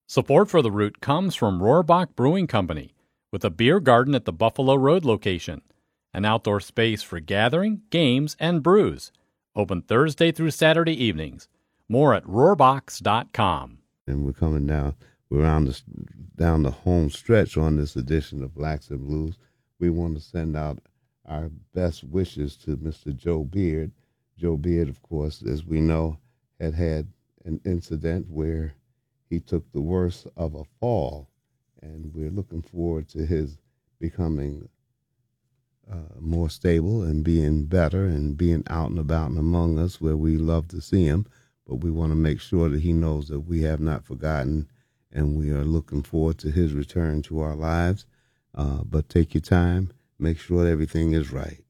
Support for The Root comes from Rohrbach Brewing Company, with a beer garden at the Buffalo Road location, an outdoor space for gathering, games, and brews. Open Thursday through Saturday evenings. More at rohrbachs.com. And we're coming down. Down the home stretch on this edition of Blacks and Blues. We want to send out our best wishes to Mr. Joe Beard. Joe Beard, of course, as we know, had an incident where he took the worst of a fall, and we're looking forward to his becoming more stable and being better and being out and about and among us where we love to see him. But we want to make sure that he knows that we have not forgotten, and we are looking forward to his return to our lives. But take your time, make sure everything is right.